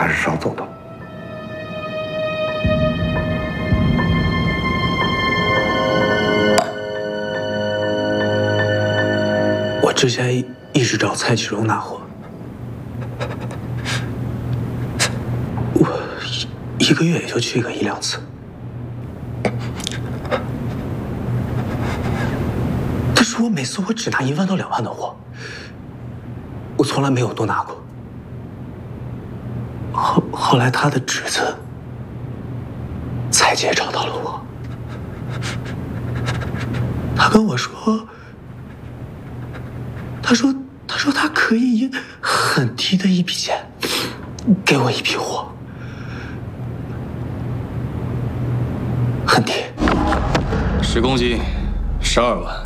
还是少走动。 我之前一直找蔡启荣拿货，我一个月也就去个1、2次。但是我每次我只拿1万到2万的货，我从来没有多拿过。后来他的侄子蔡姐找到了我，他跟我说，他说他可以以很低的一笔钱给我一批货，很低 ，10公斤，12万，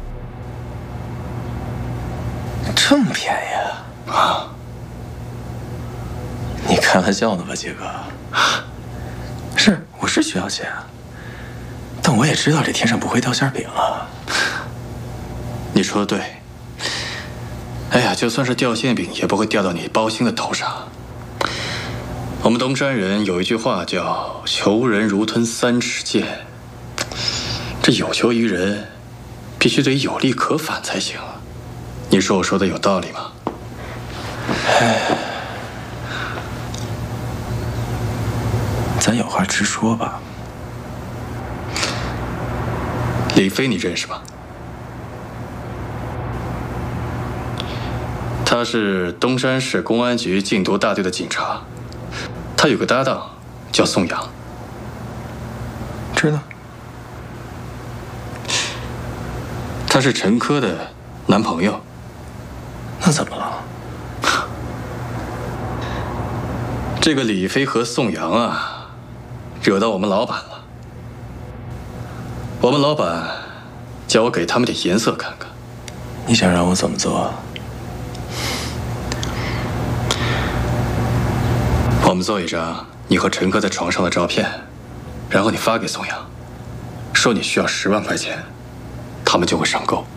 这么便宜啊？你开玩笑呢吧，杰哥？是，我是需要钱，但我也知道这天上不会掉馅饼啊。 你说的对。哎呀，就算是掉馅饼，也不会掉到你包兴的头上。我们东山人有一句话叫“求人如吞3尺剑”，这有求于人，必须得有利可返才行啊。你说我说的有道理吗？ 咱有话直说吧。 李飞你认识吗？他是东山市公安局禁毒大队的警察，他有个搭档叫宋阳。 知道。 他是陈科的男朋友。 那怎么了？ 这个李飞和宋阳啊，惹到我们老板了。我们老板叫我给他们点颜色看看。 你想让我怎么做？ 我们做一张你和陈科在床上的照片，然后你发给宋阳，说你需要10万块钱，他们就会上钩。